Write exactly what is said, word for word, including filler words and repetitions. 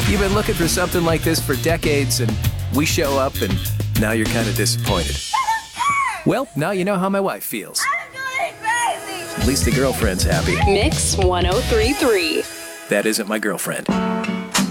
You've been looking for something like this for decades, and we show up, and now you're kind of disappointed. Well, now you know how my wife feels. I'm going crazy. At least the girlfriend's happy. Mix one oh three point three. That isn't my girlfriend.